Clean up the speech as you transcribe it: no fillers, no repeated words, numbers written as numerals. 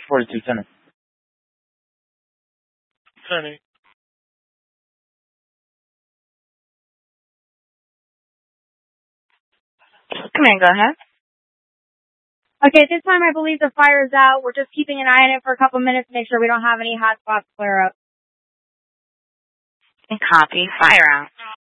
42 center. Tony. Command, go ahead. Okay, at this time I believe the fire is out. We're just keeping an eye on it for a couple minutes to make sure we don't have any hot spots flare up. Copy. Fire out.